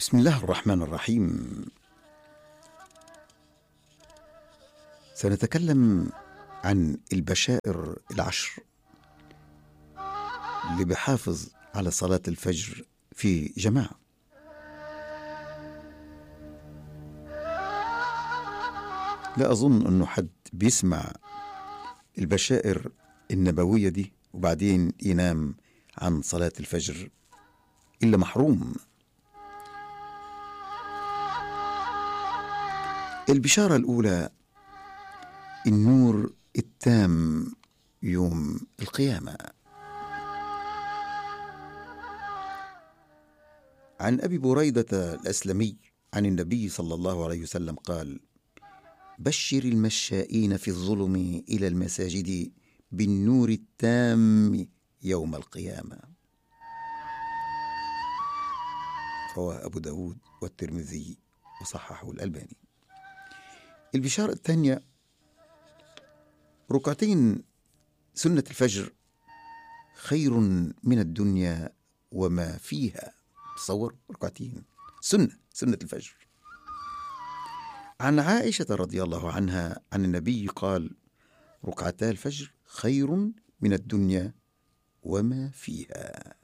بسم الله الرحمن الرحيم. سنتكلم عن البشائر العشر اللي بيحافظ على صلاة الفجر في جماعة. لا أظن أنه حد بيسمع البشائر النبوية دي وبعدين ينام عن صلاة الفجر إلا محروم. البشارة الأولى النور التام يوم القيامة. عن أبي بريدة الأسلمي عن النبي صلى الله عليه وسلم قال: بشر المشائين في الظلم إلى المساجد بالنور التام يوم القيامة. رواه أبو داود والترمذي وصححه الألباني. البشارة الثانية ركعتين سنة الفجر خير من الدنيا وما فيها. تصور ركعتين سنة الفجر. عن عائشة رضي الله عنها عن النبي قال: ركعتا الفجر خير من الدنيا وما فيها.